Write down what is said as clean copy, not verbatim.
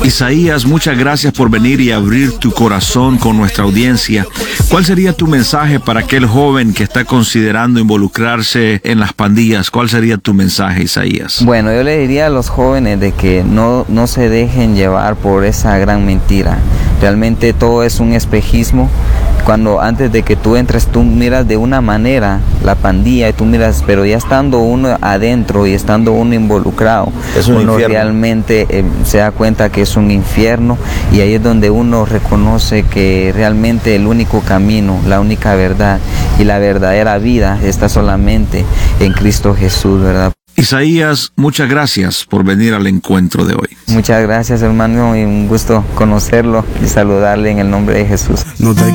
Isaías, muchas gracias por venir y abrir tu corazón con nuestra audiencia. ¿Cuál sería tu mensaje para aquel joven que está considerando involucrarse en las pandillas? ¿Cuál sería tu mensaje, Isaías? Bueno, yo le diría a los jóvenes de que no se dejen llevar por esa gran mentira. Realmente todo es un espejismo. Cuando antes de que tú entres, tú miras de una manera la pandilla y tú miras, pero ya estando uno adentro y estando uno involucrado, uno infierno. Realmente se da cuenta que es un infierno, y ahí es donde uno reconoce que realmente el único camino, la única verdad y la verdadera vida está solamente en Cristo Jesús, ¿verdad? Isaías, muchas gracias por venir al encuentro de hoy. Muchas gracias, hermano, y un gusto conocerlo y saludarle en el nombre de Jesús. No te